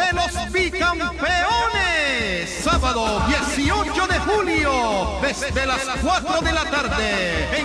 de los Bicampeones. Sábado 18 de julio, desde las 4 de la tarde,